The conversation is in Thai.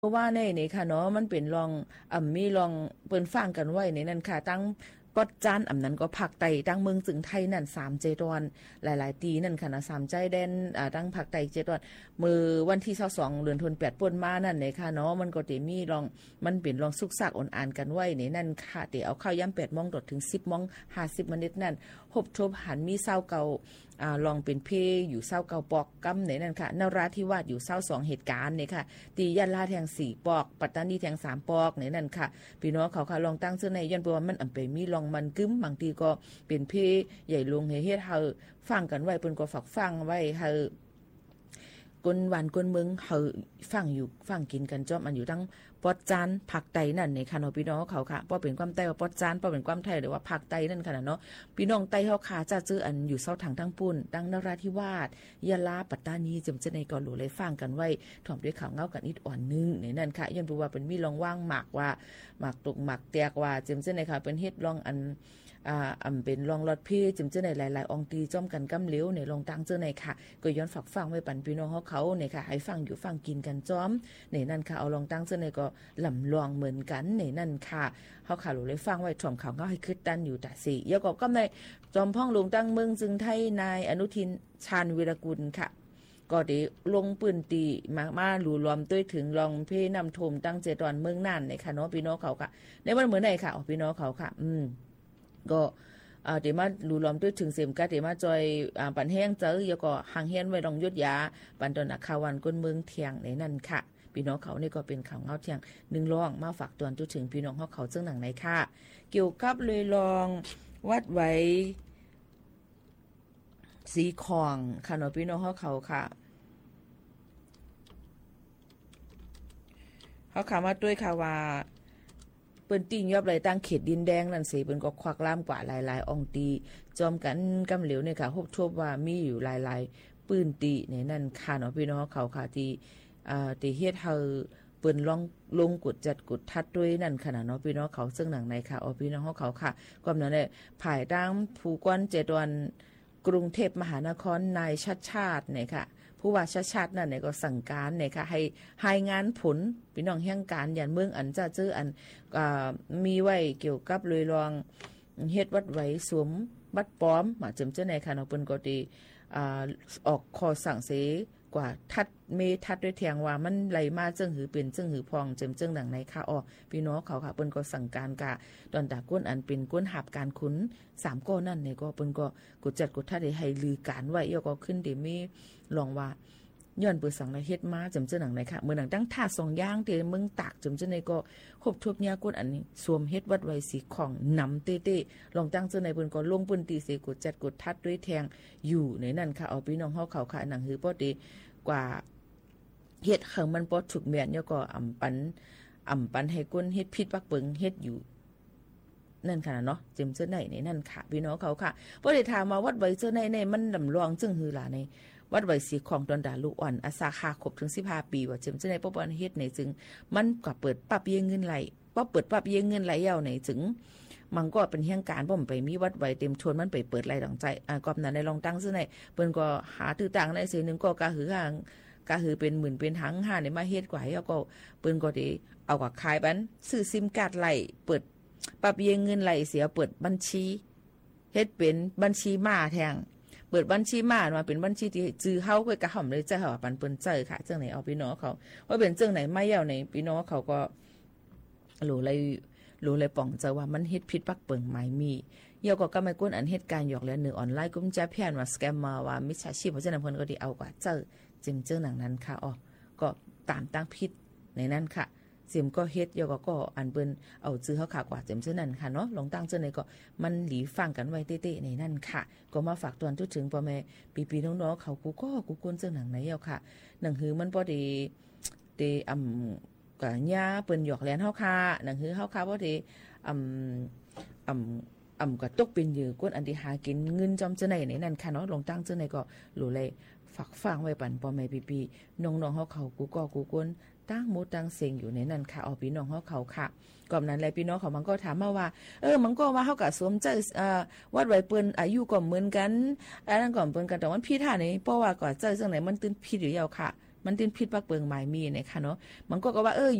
เพราะว่าในนี่ค่ะเนาะมันเป็นลองมีลองเปิ้นฟังกันไว้ในนั้นค่ะตั้งปอดจานนั้นก็ภาคใต้ตั้งเมืองจึงไทยนั่น3เจดอนหลายๆตีนั่นค่ะนะ3ใจแดนตั้งภาคใต้เจดอนมื้อวันที่22เดือนธันวาคมป่นมานั่นเลยค่ะเนาะมันก็สิมีลองมันเป็นลองสุกซักอ่อนอ่านกันไว้ในนั้นค่ะเดี๋ยวเอาเข้าย่ำ8:00 นถึง 10:50 นนั่นพบทบหันมีเศร้าเก่าลองเป็นเพอยู่เศร้าเก่าปอกกำในนั่นค่ะนราธิวาสอยู่เศร้า2เหตุการณ์เนี่ยค่ะตียะลาแทง4ปอกปัตตานีแทง3ปอกในนั่นค่ะพี่น้องเขาค่ะลองตั้งชื่อในย้อนเพราะว่ามันอำไปมีลองมันกึ้มบางทีก็เป็นเพใหญ่ลงเฮ็ดเฮาฟังกันไว้เพิ่นก็ฝากฟังไว้เฮากนหวานกนเมืองเฮาฟังอยู่ฟังกินกันจอมอันอยู่ทั้งปอดจานผักไตนั่นในค่ะเนาะพี่น้องเขาค่ะบ่เป็นความไตว่าปอดจานบ่เป็นความไทยหรือว่าผักไตนั่นค่ะเนาะพี่น้องไตเฮาค่ะจะซื้ออันอยู่เซาถังทั้งปุ่นดังนราธิวาสยะลาปัตตานีจำจะในก็หลูเลยฟังกันไว้ถ่อมด้วยข่าวเงากันนิดอ่อนนึงในนั่นค่ะย้อนเพราะว่าเป็นมีรองว่างหมากว่าหมากตกหมากแตกว่าจำจะในค่ะเป็นเฮ็ดรองอันเป็นรองรถพี่จำเจ้าในหลายๆองตีจ้อมกันกำเลี้ยวในลองตั้งเจ้าในค่ะก็ย้อนฝากฟังไว้ปันพี่น้องเขาในค่ะให้ฟังอยู่ฟังกินกันจ้อมในนั่นค่ะเอาลองตั้งเจ้าในก็ลำลองเหมือนกันในนั่นค่ะเขาข่าวหลุเลยฟังไว้ถ่อมข่าวเขาให้คืดดันอยู่แต่สี่ยกก็ในจอมพ่องลุงตั้งเมืองจึงไทยนายอนุทินชาญวีรกุลค่ะก็ได้ลงปืนตีมาหลู่รวมด้วยถึงรองเพนำโทมตั้งเจตอนเมืองนั่นในค่ะเนาะพี่น้องเขาค่ะในวันเหมือนไหนค่ะพี่น้องเขาค่ะก็เดี๋ยวมาดูล้อมด้วยถึงเสียมกัดเดี๋ยวมาจอยปันแห้งเจอแล้วก็หางเฮียนไว้รองยุดยาปันตอนนักข่าววันก้นเมืองเทียงในนั่นค่ะพี่น้องเขานี่ก็เป็นข่าวเงาเทียง1ร่องมาฝากตอนจุดถึงพี่น้องเขาเจ้าหนังไหนค่ะเกี่ยวกับเลยลองวัดไว้สีของค่ะเนาะพี่น้องเขาค่ะเขาข่าวมาด้วยค่ะว่าเปิ้นติ้งยอบเลยตั้งเขตดินแดงนั่นสิเปิ้นก็ควักล่ามกว่าหลายๆองตีจอมกันกำเหลวเนี่ยค่ะพบว่ามีอยู่หลายๆปืนตีในนั่นค่ะเนาะพี่น้องเขาค่ะที่เฮ็ดเฮาเปิ้นลงกดจัดกดทัดด้วยนั่นขนาดเนาะพี่น้องเขาซึ่งหนังในค่ะพี่น้องเขาค่ะความนั้นเนี่ยภายตั้งผู้กวน7 วันกรุงเทพมหานครนายชัดชาติเนี่ยค่ะผู้ว่าชาตินั่นเนี่ยก็สั่งการเนี่ยค่ะให้งานผลพี่น้องแห่งการยันเมืองอันจะเจออันมีไว้เกี่ยวกับเลยลองเฮ็ดวัดไว้สวมบัดปลอมมาจำเจ้าในค่ะเนาะเปิ้นก็ดีออกข้อสั่งเสกว่าทัดทัดด้วยเทียงว่ามันไหลมาจึงหือเป็นจึงหือพองเจิมจึงดังในค่ะพี่น้องเขาค่ะเปิ้นก็สั่งการกะตอนตาก้นอันเป็นก้นหับการขุน3ก้อนนั่นเนี่ยก็เปิ้นก็กดจัดกดทัดให้ลือการไว้แล้วก็ขึ้นได้มีลองว่าย้อนเปิดสังในเฮ็ดมาจำเจ้าหนังในค่ะเมื่อหนังตั้งท่า2อย่างที่เมืองตากจำเจ้าในก็ครบทบยาก้นอันนี้สวมเฮ็ดวัดไว้สีของนำเต้ๆลองตั้งเจ้าในเปิ้นก็ลงปืนตีเสกดจัดกดทัดด้วยแทงอยู่ในนั่นค่ะพี่น้องเขาค่ะหนังหือปอดีกว่าเฮ็ดขังมันปอถูกแม่นแล้วก็อำปันให้ก้นเฮ็ดพิษปักเปิงเฮ็ดอยู่นั่นค่ะเนาะเจิมเจ้าในนั่นค่ะพี่น้องเขาค่ะบ่ได้ถามมาวัดไว้เจ้าในมันลำลองจึงหือล่ะในวัดไว้สีของดอนดาลูกอ่อนอาสาคาครบถึง15 ปีว่าเจิมเจ้าในปบ่เฮ็ดในจึงมันก็เปิดปรับเยเงินไหลบ่เปิดปรับเยเงินไหลยาวในจึงมันก็เป็นเฮียงการบ่มไปมีวัดไว้เต็มชวนมันไปเปิดไหลดังใจกอบนั้นในลองตั้งซื่อในเปิ้นก็หาตื้อต่างในซื่อนึงก็กะหือห่างก็คือเป็นหมื่นเป็นหังห้าในมาเฮ็ดกว่าแล้วก็เปิ้นก็ได้เอากับขายบันซื้อซิมการ์ดไหลเปิดปรับเงินไหลเสียเปิดบัญชีเฮ็ดเป็นบัญชีม้าแทงเปิดบัญชีม้ามาเป็นบัญชีที่จื้อเฮาไว้กะห่อมเลยเจ้าเฮาปันเปิ้นเจอค่ะจังไหนเอาพี่น้องเขาว่าเป็นจังไหนไม่ยาวในพี่น้องเขาก็รู้เลยป่องเจอว่ามันเฮ็ดผิดปักเปิงหมายมีเกี่ยวกับกำไมก้นอันเหตุการณ์หยอกแล้ว1ออนไลน์กุมจะเพี้ยนว่าสแกมมาว่ามิจฉาชีพเพราะฉะนั้นเพิ่นก็ได้เอากว่าเจอจึงเจอหนังนั้นค่ะก็ตามตั้งพิษในนั้นค่ะเสียมก็เฮ็ดยก็อันเปิ้นเอาซื้อเขาขากว่าเจมเจ้านั้นค่ะเนาะลองตั้งเจ้าในก็มันหลีฟังกันไว้เต้ๆในนั้นค่ะก็มาฝากตอนทุกถึงพ่อแม่ปีๆน้องๆเขากูกวนเจ้าหนังไหนเอาค่ะหนังหือมันบ่ได้กะย่าเปิ้นหยอกแลนเฮาค่ะหนังหือเฮาค่ะบ่ได้ก็ตกเป็นเหยื่อกวนอันที่หากินเงินจอมเจ้าไหนในนั้นค่ะเนาะลองตั้งเจ้าไหนก็รู้เลยฝากฟังไว้ปันพ่อแม่ปีๆน้องๆเฮาเขากูกวนตั้งหมดตั้งเสียงอยู่ในนั้นค่ะพี่น้องเขาค่ะก่อนนั้นแลพี่น้องเขามันก็ถามมาว่ามันก็ว่าเฮาก็สวมใจวัดไว้เปิ้นอายุก็เหมือนกันอันนั้นก็เหมือนกันแต่ว่าพี่ท่านี่เพราะว่าก็เจอจังไหนมันตื่นผิดอยู่แล้วค่ะมันตินผิดปักเปิงหมายมีนะคะเนาะมันก็ว่า